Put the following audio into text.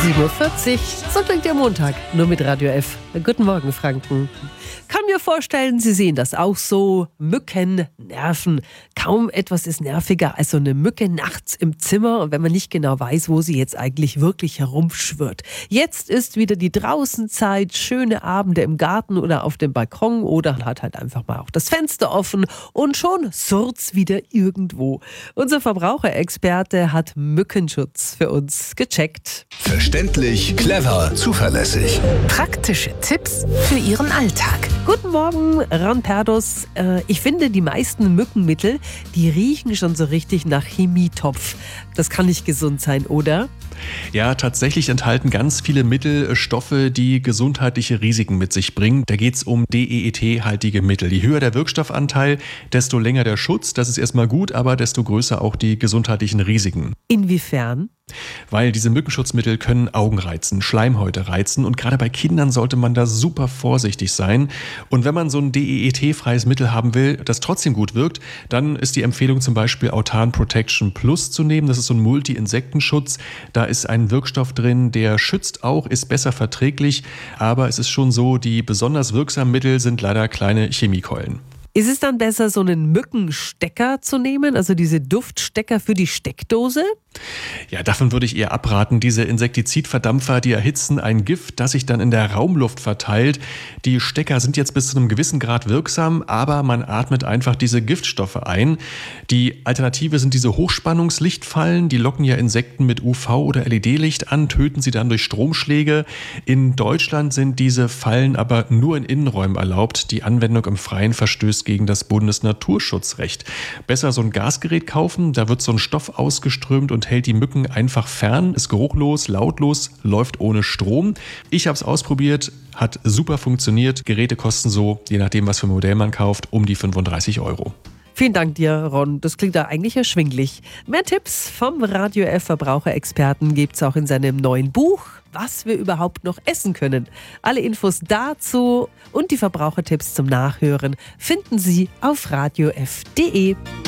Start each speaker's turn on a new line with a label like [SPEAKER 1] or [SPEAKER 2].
[SPEAKER 1] 7:40 Uhr, so klingt der Montag, nur mit Radio F. Guten Morgen, Franken. Kann mir vorstellen, Sie sehen das auch so. Mücken nerven. Kaum etwas ist nerviger als so eine Mücke nachts im Zimmer, und wenn man nicht genau weiß, wo sie jetzt eigentlich wirklich herumschwirrt. Jetzt ist wieder die Draußenzeit, schöne Abende im Garten oder auf dem Balkon oder hat halt einfach mal auch das Fenster offen und schon surrt's wieder irgendwo. Unser Verbraucherexperte hat Mückenschutz für uns gecheckt.
[SPEAKER 2] Verständlich, clever, zuverlässig.
[SPEAKER 3] Praktische Tipps für Ihren Alltag.
[SPEAKER 1] Guten Morgen, Ron Perdus. Ich finde, die meisten Mückenmittel, die riechen schon so richtig nach Chemietopf. Das kann nicht gesund sein, oder?
[SPEAKER 4] Ja, tatsächlich enthalten ganz viele Mittel Stoffe, die gesundheitliche Risiken mit sich bringen. Da geht es um DEET-haltige Mittel. Je höher der Wirkstoffanteil, desto länger der Schutz. Das ist erstmal gut, aber desto größer auch die gesundheitlichen Risiken.
[SPEAKER 1] Inwiefern?
[SPEAKER 4] Weil diese Mückenschutzmittel können Augen reizen, Schleimhäute reizen, und gerade bei Kindern sollte man da super vorsichtig sein. Und wenn man so ein DEET-freies Mittel haben will, das trotzdem gut wirkt, dann ist die Empfehlung zum Beispiel Autan Protection Plus zu nehmen. Das ist so ein Multi-Insektenschutz. Da ist ein Wirkstoff drin, der schützt auch, ist besser verträglich, aber es ist schon so, die besonders wirksamen Mittel sind leider kleine Chemiekeulen.
[SPEAKER 1] Ist es dann besser, so einen Mückenstecker zu nehmen, also diese Duftstecker für die Steckdose?
[SPEAKER 4] Ja, davon würde ich eher abraten. Diese Insektizidverdampfer, die erhitzen ein Gift, das sich dann in der Raumluft verteilt. Die Stecker sind jetzt bis zu einem gewissen Grad wirksam, aber man atmet einfach diese Giftstoffe ein. Die Alternative sind diese Hochspannungslichtfallen, die locken ja Insekten mit UV- oder LED-Licht an, töten sie dann durch Stromschläge. In Deutschland sind diese Fallen aber nur in Innenräumen erlaubt. Die Anwendung im Freien verstößt gegen das Bundesnaturschutzrecht. Besser so ein Gasgerät kaufen, da wird so ein Stoff ausgeströmt und hält die Mücken einfach fern, ist geruchlos, lautlos, läuft ohne Strom. Ich habe es ausprobiert, hat super funktioniert. Geräte kosten so, je nachdem was für ein Modell man kauft, um die 35 €.
[SPEAKER 1] Vielen Dank dir, Ron. Das klingt da eigentlich erschwinglich. Mehr Tipps vom Radio F Verbraucherexperten gibt's auch in seinem neuen Buch, was wir überhaupt noch essen können. Alle Infos dazu und die Verbrauchertipps zum Nachhören finden Sie auf radiof.de.